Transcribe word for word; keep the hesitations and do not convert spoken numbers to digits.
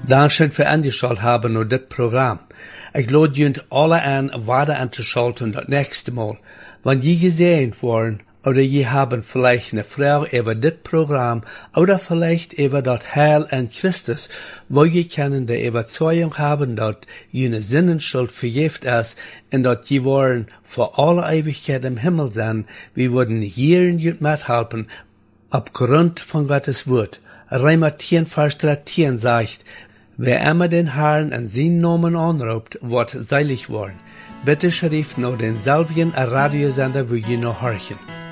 Dankeschön für angeschaut haben und das Programm. Ich lade junt alle an, weiter anzuschalten das nächste Mal. Wenn je gesehen worden, oder je haben vielleicht eine Frau über das Programm, oder vielleicht über das Heil an Christus, wo je können die Überzeugung haben, dass jene Sinnenschuld vergift ist, und dass je wollen vor alle Ewigkeit im Himmel sein, wir würden hier in jut mithelfen, aufgrund von Gottes Wort. Römer zehn, Vers dreizehn sagt, wer immer den Herrn an seinen Namen anruft, wird seilig worden. Bitte schrift noch den selben Radiosender, wo je noch horchen.